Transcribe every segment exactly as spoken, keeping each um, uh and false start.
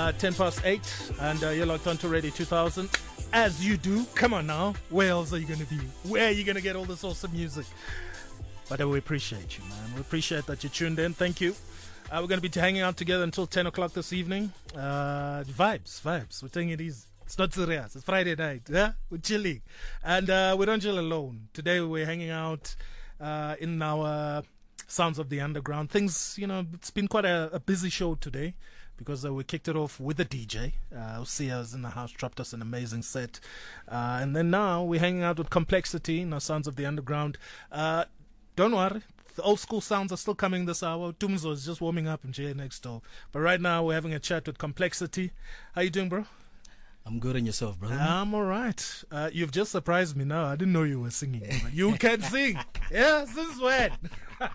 Uh, ten past eight, and uh, you're locked on to Radio two thousand. As you do. Come on now. Where else are you going to be? Where are you going to get all this awesome music? But uh, we appreciate you, man. We appreciate that you tuned in. Thank you. Uh, we're going to be hanging out together until ten o'clock this evening. Uh, vibes, vibes. We're taking it easy. It's not serious. It's Friday night. Yeah? We're chilling. And uh, we don't chill alone. Today we're hanging out uh, in our Sounds of the Underground. Things, you know, it's been quite a, a busy show today because uh, we kicked it off with a D J. Uh, Usia's in the house, dropped us an amazing set. Uh, and then now we're hanging out with Complexity in our Sounds of the Underground. Uh, don't worry. The old school sounds are still coming this hour. Tumzo is just warming up in J next door. But right now we're having a chat with Complexity. How you doing, bro? I'm good, and yourself, brother? I'm all right. Uh, you've just surprised me now. I didn't know you were singing. You can sing. Yeah, since when? Oh,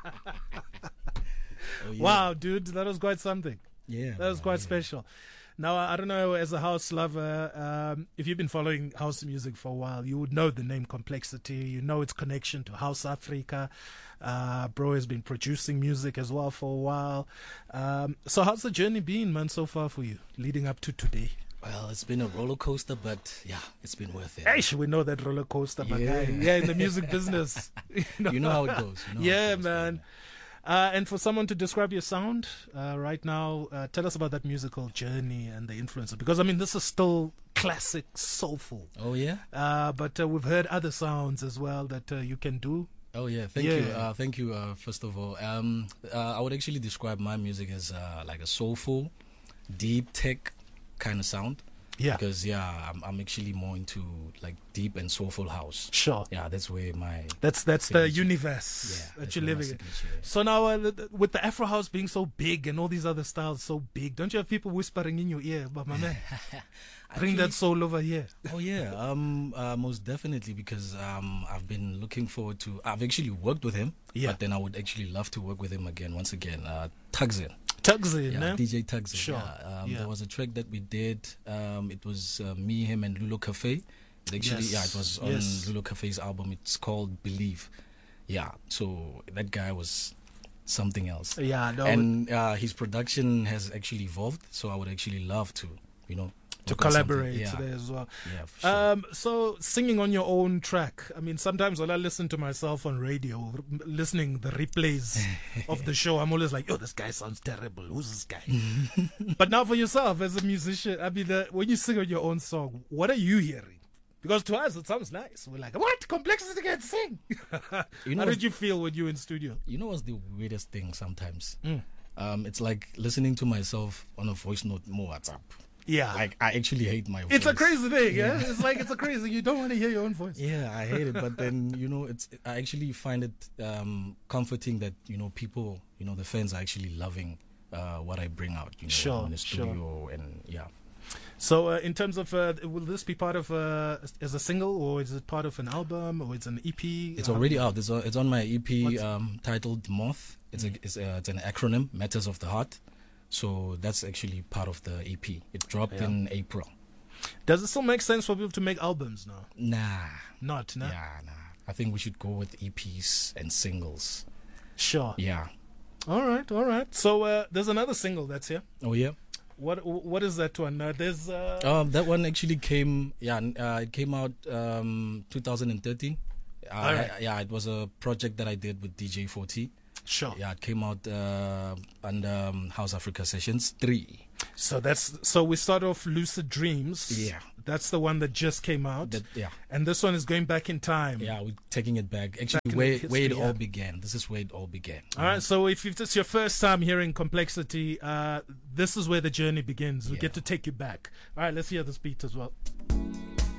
yeah. Wow, dude, that was quite something. Yeah. That was quite yeah. special. Now, I don't know, as a house lover, um, if you've been following house music for a while, you would know the name Complexity. You know its connection to House Africa. Uh, bro has been producing music as well for a while. Um, so how's the journey been, man, so far for you, leading up to today? Well, it's been a roller coaster, but yeah, it's been worth it. Hey, we know that roller coaster, but Yeah. yeah, yeah in the music business. You know, You know how it goes. You know how yeah, it goes, man. Uh, and for someone to describe your sound uh, right now, uh, tell us about that musical journey and the influences. Because, I mean, this is still classic, soulful. Oh, yeah? Uh, but uh, we've heard other sounds as well that uh, you can do. Oh, yeah. Thank Yeah. you. Uh, thank you, uh, first of all. Um, uh, I would actually describe my music as uh, like a soulful, deep tech kind of sound. Yeah. Because, yeah, I'm, I'm actually more into like deep and soulful house. Sure. Yeah, that's where my... That's that's the signature- universe Yeah, that that's you're where my living in. signature is. So now, uh, th- th- with the Afro house being so big and all these other styles so big, don't you have people whispering in your ear, but my man, bring that Actually- soul over here? Oh yeah, um, uh, most definitely, because um, I've been looking forward to. I've actually worked with him, Yeah. but then I would actually love to work with him again. Once again, uh, Tugsin, Tugs in, yeah, eh? D J Tugsin. Sure. Yeah. Um, Yeah. There was a track that we did. Um, it was uh, me, him, and Lulo Cafe. It actually, Yes. yeah, it was on Yes. Lulo Cafe's album. It's called Believe. Yeah, so that guy was something else. Yeah, no, And uh, his production has actually evolved. So I would actually love to, you know, to work on something. collaborate Yeah. there as well. Yeah, for sure. Um, so singing on your own track. I mean, sometimes when I listen to myself on radio, r- listening the replays of the show, I'm always like, "Oh, this guy sounds terrible. Who's this guy?" But now for yourself as a musician, I mean, uh, when you sing on your own song, what are you hearing? Because to us it sounds nice. We're like, "What? Complexity can sing." You know How what's- did you feel when you were in studio? You know what's the weirdest thing sometimes? Mm. Um, it's like listening to myself on a voice note more WhatsApp. Yeah, Like, I actually hate my voice. it's a crazy thing. Yeah, it's like it's a crazy. You don't want to hear your own voice. Yeah, I hate it. But then, you know, it's I actually find it um, comforting that, you know, people, you know, the fans are actually loving uh, what I bring out, you know, Sure, in the sure. studio. And yeah. So, uh, in terms of, uh, will this be part of uh, as a single, or is it part of an album, or it's an E P? It's How- already out. It's, on- it's on my E P What's- um, titled Moth. It's, a, it's, a, it's an acronym, Matters of the Heart. So that's actually part of the E P. It dropped Yeah. in April. Does it still make sense for people to make albums now? Nah. Not, no. Yeah, nah. I think we should go with E Ps and singles. Sure. Yeah. All right, all right. So uh, there's another single that's here. Oh yeah. What what is that one? Uh, there's uh, Um, that one actually came. Yeah, n- uh, it came out um two thousand thirteen. Uh, Alright. I- yeah, it was a project that I did with D J forty. sure. Yeah, it came out uh, under um, House Africa Sessions three. So that's so we start off Lucid Dreams. Yeah. That's the one that just came out. That, yeah, And this one is going back in time. yeah, we're taking it back. Actually, Back in where the where it history, all yeah. began. This is where it all began. All right, so if it's your first time hearing Complexity, uh, this is where the journey begins. We Yeah. get to take you back. All right, let's hear this beat as well.